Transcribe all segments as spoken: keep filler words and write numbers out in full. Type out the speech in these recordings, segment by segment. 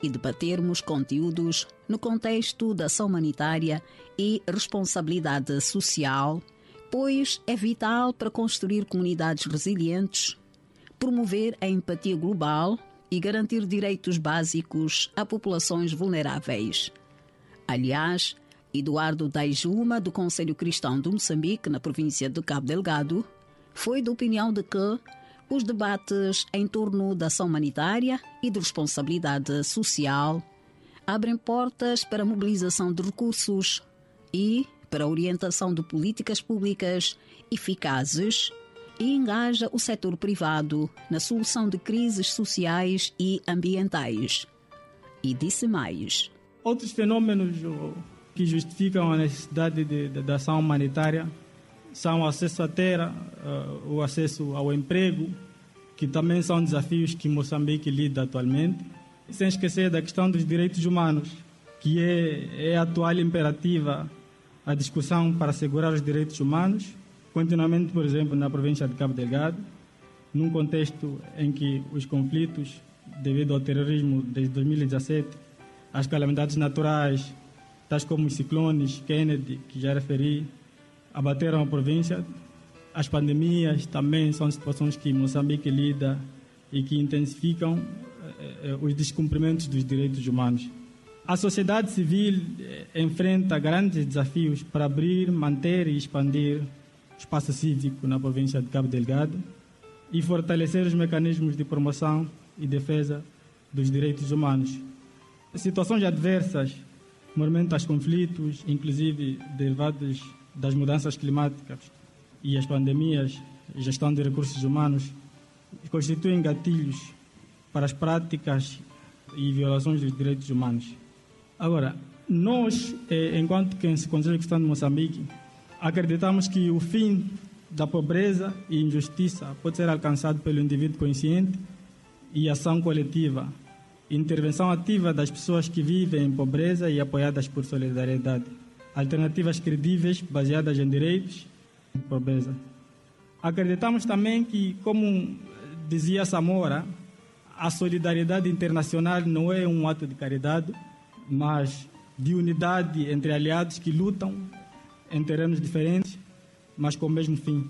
e debatermos conteúdos no contexto da ação humanitária e responsabilidade social, pois é vital para construir comunidades resilientes, promover a empatia global e garantir direitos básicos a populações vulneráveis. Aliás, Eduardo Daijuma, do Conselho Cristão de Moçambique, na província de Cabo Delgado, foi da opinião de que os debates em torno da ação humanitária e de responsabilidade social abrem portas para a mobilização de recursos e para a orientação de políticas públicas eficazes e engaja o setor privado na solução de crises sociais e ambientais. E disse mais. Outros fenômenos que justificam a necessidade de, de, de ação humanitária são o acesso à terra, uh, o acesso ao emprego, que também são desafios que Moçambique lida atualmente, sem esquecer da questão dos direitos humanos, que é, é atual e imperativa a discussão para assegurar os direitos humanos, continuamente, por exemplo, na província de Cabo Delgado, num contexto em que os conflitos, devido ao terrorismo desde dois mil e dezassete, as calamidades naturais, tais como os ciclones, Kennedy, que já referi, abateram a província. As pandemias também são situações que Moçambique lida e que intensificam eh, os descumprimentos dos direitos humanos. A sociedade civil eh, enfrenta grandes desafios para abrir, manter e expandir o espaço cívico na província de Cabo Delgado e fortalecer os mecanismos de promoção e defesa dos direitos humanos. Situações adversas, momentos aos conflitos, inclusive derivados das mudanças climáticas e as pandemias, gestão de recursos humanos, constituem gatilhos para as práticas e violações dos direitos humanos. Agora, nós, enquanto que se Conselho Cristão de Moçambique, acreditamos que o fim da pobreza e injustiça pode ser alcançado pelo indivíduo consciente e ação coletiva, intervenção ativa das pessoas que vivem em pobreza e apoiadas por solidariedade, alternativas credíveis baseadas em direitos e pobreza. Acreditamos também que, como dizia Samora, a solidariedade internacional não é um ato de caridade, mas de unidade entre aliados que lutam em terrenos diferentes, mas com o mesmo fim.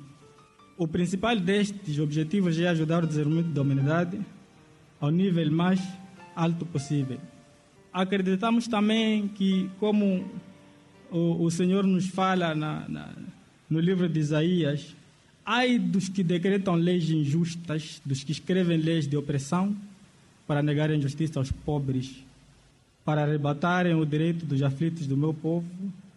O principal destes objetivos é ajudar o desenvolvimento da humanidade ao nível mais alto possível. Acreditamos também que, como o, o Senhor nos fala na, na, no livro de Isaías, ai dos que decretam leis injustas, dos que escrevem leis de opressão para negarem justiça aos pobres, para arrebatarem o direito dos aflitos do meu povo,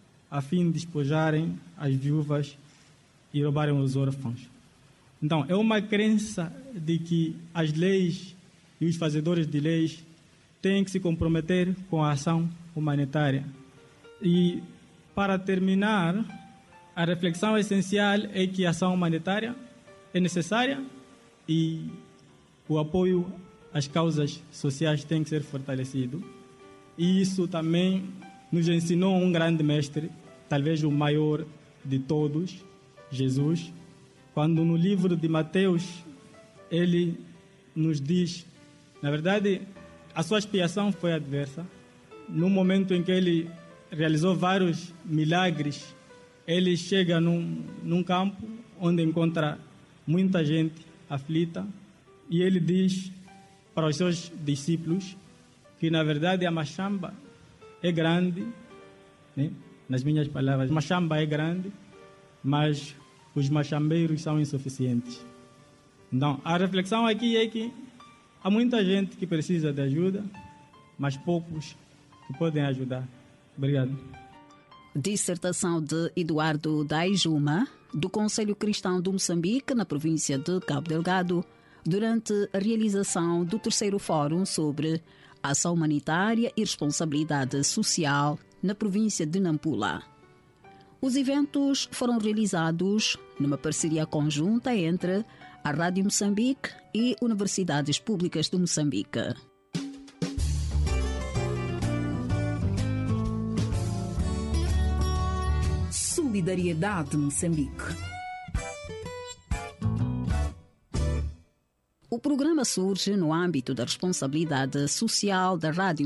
a fim de despojarem as viúvas e roubarem os órfãos. Então, é uma crença de que as leis e os fazedores de leis têm que se comprometer com a ação humanitária. E, para terminar, a reflexão essencial é que a ação humanitária é necessária e o apoio às causas sociais tem que ser fortalecido. E isso também nos ensinou um grande mestre, talvez o maior de todos, Jesus, quando no livro de Mateus ele nos diz, na verdade, a sua expiação foi adversa. No momento em que ele realizou vários milagres, ele chega num, num campo onde encontra muita gente aflita e ele diz para os seus discípulos que, na verdade, a machamba é grande, né? Nas minhas palavras, a machamba é grande, mas os machambeiros são insuficientes. Então, a reflexão aqui é que há muita gente que precisa de ajuda, mas poucos que podem ajudar. Obrigado. Dissertação de Eduardo Daijuma, do Conselho Cristão de Moçambique, na província de Cabo Delgado, durante a realização do terceiro Fórum sobre Ação Humanitária e Responsabilidade Social na província de Nampula. Os eventos foram realizados numa parceria conjunta entre a Rádio Moçambique e Universidades Públicas de Moçambique. Solidariedade Moçambique. O programa surge no âmbito da responsabilidade social da Rádio